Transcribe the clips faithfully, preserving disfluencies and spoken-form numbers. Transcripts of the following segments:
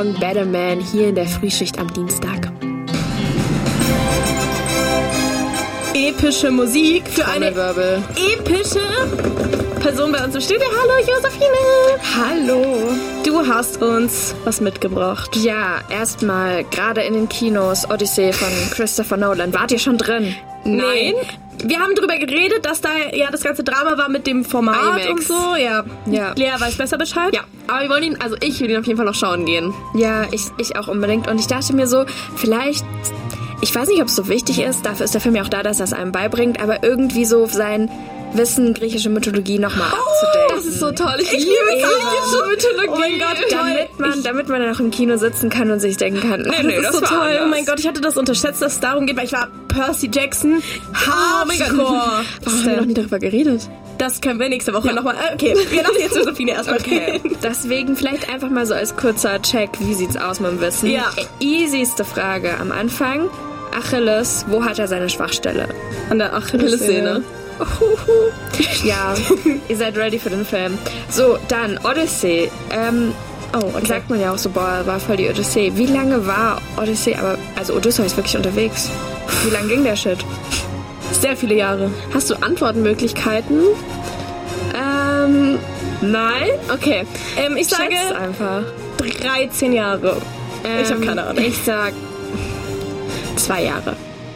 Better Man hier in der Frühschicht am Dienstag. Epische Musik für eine epische Person bei uns im Studio. Hallo Josephine. Hallo. Du hast uns was mitgebracht. Ja, erstmal gerade in den Kinos Odyssey von Christopher Nolan. Wart ihr schon drin? Nein. Wir haben drüber geredet, dass da ja das ganze Drama war mit dem Format IMAX und so. Ja. ja. Lea weiß besser Bescheid. Ja, aber wir wollen ihn, also ich will ihn auf jeden Fall noch schauen gehen. Ja, ich, ich auch unbedingt. Und ich dachte mir so, vielleicht, ich weiß nicht, ob es so wichtig ist, dafür ist der Film ja auch da, dass er es einem beibringt, aber irgendwie so sein Wissen, griechische Mythologie nochmal oh, abzudaten. Das ist so toll. Ich, ich liebe griechische Mythologie. Oh mein Gott, damit man, ich, damit man dann auch im Kino sitzen kann und sich denken kann, nee, nee, das, das ist so toll. Anders. Oh mein Gott, ich hatte das unterschätzt, dass es darum geht, weil ich war Percy Jackson. Oh mein Gott. Warum haben wir noch nie darüber geredet? Das können wir nächste Woche ja. nochmal. Okay, wir lassen jetzt Josephine erstmal okay. reden. Deswegen vielleicht einfach mal so als kurzer Check, wie sieht's aus mit dem Wissen? Ja. Easyste Frage am Anfang. Achilles, wo hat er seine Schwachstelle? An der Achillessehne. Ja, ihr seid ready für den Film. So, dann Odyssey. Ähm, oh, okay. Sagt man ja auch so, boah, war voll die Odyssee. Wie lange war Odyssey, aber, also Odysseus wirklich unterwegs? Wie lange ging der Shit? Sehr viele Jahre. Hast du Antwortmöglichkeiten? Ähm, nein? Okay. Ähm, ich sage Schätz einfach. dreizehn Jahre. Ähm, ich habe keine Ahnung. Ich sag zwei Jahre.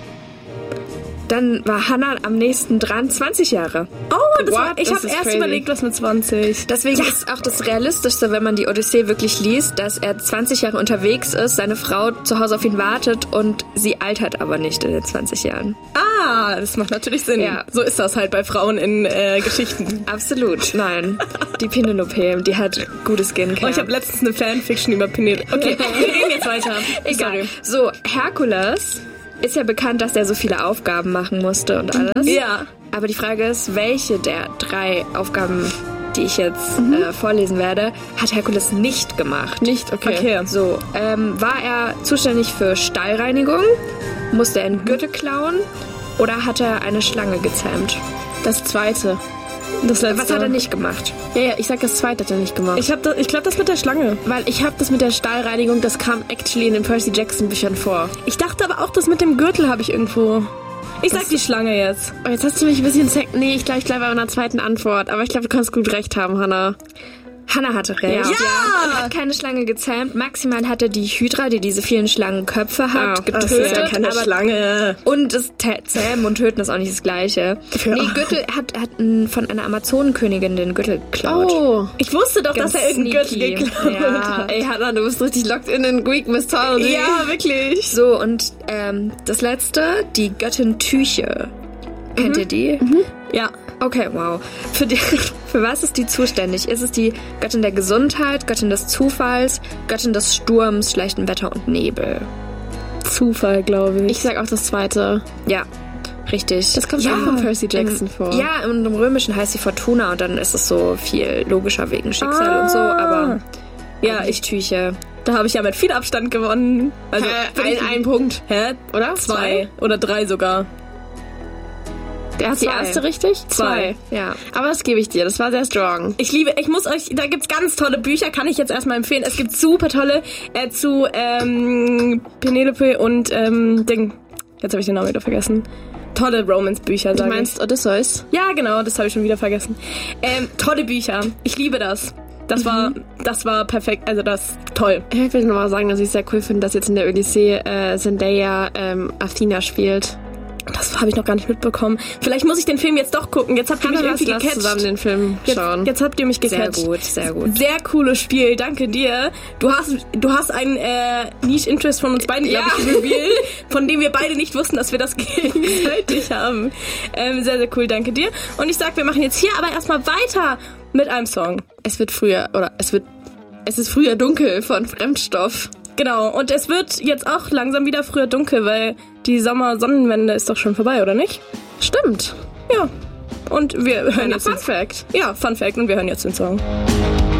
Dann war Hannah am nächsten dran, zwanzig Jahre. Oh, das What? war, ich habe erst crazy. überlegt, was mit zwanzig. Deswegen ja. ist auch das Realistischste, wenn man die Odyssee wirklich liest, dass er zwanzig Jahre unterwegs ist, seine Frau zu Hause auf ihn wartet und sie altert aber nicht in den zwanzig Jahren. Ah, das macht natürlich Sinn. Ja. So ist das halt bei Frauen in äh, Geschichten. Absolut, nein. Die Penelope, die hat gutes Skincare. Oh, ich habe letztens eine Fanfiction über Penelope. Okay, wir reden jetzt weiter. Egal. So, Herkules ist ja bekannt, dass er so viele Aufgaben machen musste und alles. Ja. Aber die Frage ist, welche der drei Aufgaben, die ich jetzt mhm. äh, vorlesen werde, hat Herkules nicht gemacht? Nicht, okay. okay. So, ähm, war er zuständig für Stallreinigung? Musste er einen Gürtel klauen? Oder hat er eine Schlange gezähmt? Das zweite. Das letzte. Was hat er nicht gemacht? Ja, ja, ich sag, das zweite hat er nicht gemacht. Ich, ich glaube, das mit der Schlange. Weil ich habe das mit der Stallreinigung, das kam actually in den Percy Jackson Büchern vor. Ich dachte aber auch, das mit dem Gürtel habe ich irgendwo... Ich das sag die Schlange jetzt. Oh, jetzt hast du mich ein bisschen... Sek- nee, ich glaube, ich bleibe bei einer zweiten Antwort. Aber ich glaube, du kannst gut recht haben, Hannah. Hannah hatte recht. Ja! ja. Er hat keine Schlange gezähmt. Maximal hat er die Hydra, die diese vielen Schlangenköpfe hat, oh, getötet. Das ist ja keine aber Schlange. Und das Zähmen und Töten ist auch nicht das Gleiche. Ja. Nee, Gürtel, er hat, hat von einer Amazonenkönigin den Gürtel geklaut. Oh, ich wusste doch, Ganz dass er irgendeinen Gürtel geklaut ja. hat. Ey, Hannah, du bist richtig locked in den Greek Mythology. Ja, wirklich. So, und ähm, das letzte, die Göttin Tyche. Mhm. Kennt ihr die? Mhm. Ja. Okay, wow. Für, die, für was ist die zuständig? Ist es die Göttin der Gesundheit, Göttin des Zufalls, Göttin des Sturms, schlechten Wetter und Nebel? Zufall, glaube ich. Ich sag auch das zweite. Ja, richtig. Das kommt ja, auch von Percy Jackson im, vor. Ja, und im Römischen heißt sie Fortuna und dann ist es so viel logischer wegen Schicksal ah. und so, aber ja, ich Tüche. Da habe ich ja mit viel Abstand gewonnen. Also Hä, ein, ein Punkt. Hä? Oder? Zwei. Zwei. Oder drei sogar. Der hat die erste richtig? Zwei. Ja. Aber das gebe ich dir. Das war sehr strong. Ich liebe, ich muss euch, da gibt's ganz tolle Bücher, kann ich jetzt erstmal empfehlen. Es gibt super tolle äh, zu ähm, Penelope und ähm, Ding. Jetzt habe ich den Namen wieder vergessen. Tolle Romance-Bücher, sag ich. Du meinst Odysseus? Ja, genau, das habe ich schon wieder vergessen. Ähm, tolle Bücher. Ich liebe das. Das mhm. war, das war perfekt, also das toll. Ich will nur mal sagen, dass ich sehr cool finde, dass jetzt in der Odyssee äh, Zendaya ähm, Athena spielt. Das habe ich noch gar nicht mitbekommen. Vielleicht muss ich den Film jetzt doch gucken. Jetzt habt ihr mich irgendwie gecatcht. Zusammen den Film schauen. Jetzt, jetzt habt ihr mich gecatcht. Sehr gut, sehr gut. Sehr cooles Spiel, danke dir. Du hast, du hast einen äh, Niche-Interest von uns beiden, glaube ich, revealed, von dem wir beide nicht wussten, dass wir das gegenseitig haben. Ähm, sehr, sehr cool, danke dir. Und ich sag, wir machen jetzt hier aber erstmal weiter mit einem Song. Es wird früher, oder es wird, es ist früher dunkel von Fremdstoff. Genau, und es wird jetzt auch langsam wieder früher dunkel, weil die Sommer-Sonnenwende ist doch schon vorbei, oder nicht? Stimmt. Ja. Und wir hören jetzt Fun Fact. Ja, Fun Fact, und wir hören jetzt den Song.